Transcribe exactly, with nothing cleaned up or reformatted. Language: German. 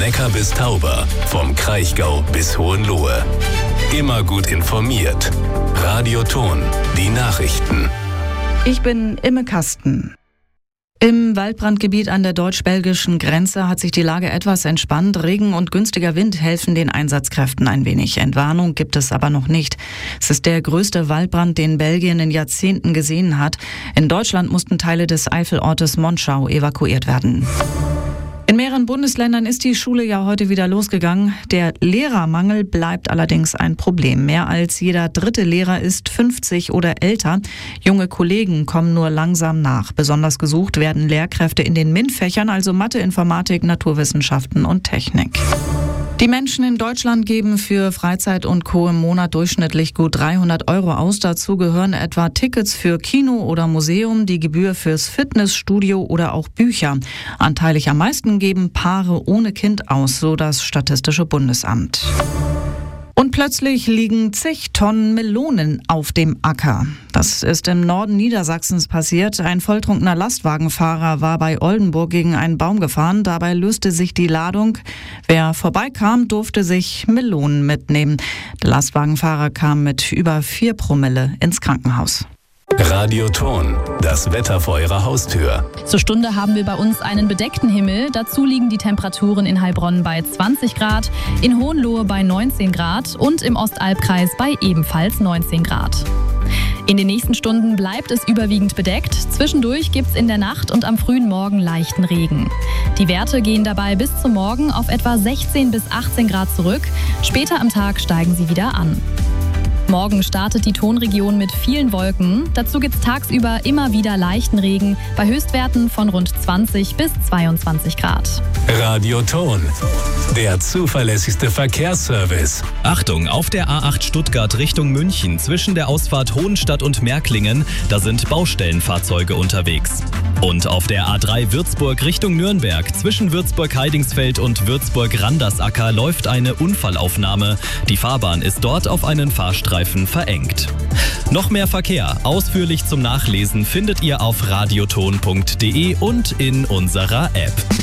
Neckar bis Tauber, vom Kraichgau bis Hohenlohe. Immer gut informiert. Radioton, die Nachrichten. Ich bin Imme Kasten. Im Waldbrandgebiet an der deutsch-belgischen Grenze hat sich die Lage etwas entspannt. Regen und günstiger Wind helfen den Einsatzkräften ein wenig. Entwarnung gibt es aber noch nicht. Es ist der größte Waldbrand, den Belgien in Jahrzehnten gesehen hat. In Deutschland mussten Teile des Eifelortes Monschau evakuiert werden. In mehreren Bundesländern ist die Schule ja heute wieder losgegangen. Der Lehrermangel bleibt allerdings ein Problem. Mehr als jeder dritte Lehrer ist fünfzig oder älter. Junge Kollegen kommen nur langsam nach. Besonders gesucht werden Lehrkräfte in den MINT-Fächern, also Mathe, Informatik, Naturwissenschaften und Technik. Die Menschen in Deutschland geben für Freizeit und Co. im Monat durchschnittlich gut dreihundert Euro aus. Dazu gehören etwa Tickets für Kino oder Museum, die Gebühr fürs Fitnessstudio oder auch Bücher. Anteilig am meisten geben Paare ohne Kind aus, so das Statistische Bundesamt. Und plötzlich liegen zig Tonnen Melonen auf dem Acker. Das ist im Norden Niedersachsens passiert. Ein volltrunkener Lastwagenfahrer war bei Oldenburg gegen einen Baum gefahren. Dabei löste sich die Ladung. Wer vorbeikam, durfte sich Melonen mitnehmen. Der Lastwagenfahrer kam mit über vier Promille ins Krankenhaus. Radioton, das Wetter vor Ihrer Haustür. Zur Stunde haben wir bei uns einen bedeckten Himmel. Dazu liegen die Temperaturen in Heilbronn bei zwanzig Grad, in Hohenlohe bei neunzehn Grad und im Ostalbkreis bei ebenfalls neunzehn Grad. In den nächsten Stunden bleibt es überwiegend bedeckt. Zwischendurch gibt es in der Nacht und am frühen Morgen leichten Regen. Die Werte gehen dabei bis zum Morgen auf etwa sechzehn bis achtzehn Grad zurück. Später am Tag steigen sie wieder an. Morgen startet die Tonregion mit vielen Wolken. Dazu gibt es tagsüber immer wieder leichten Regen bei Höchstwerten von rund zwanzig bis zweiundzwanzig Grad. Radioton, der zuverlässigste Verkehrsservice. Achtung, auf der A acht Stuttgart Richtung München zwischen der Ausfahrt Hohenstadt und Märklingen, da sind Baustellenfahrzeuge unterwegs. Und auf der A drei Würzburg Richtung Nürnberg zwischen Würzburg-Heidingsfeld und Würzburg-Randersacker läuft eine Unfallaufnahme. Die Fahrbahn ist dort auf einen Fahrstreifen verengt. Noch mehr Verkehr, ausführlich zum Nachlesen, findet ihr auf radioton punkt de und in unserer App.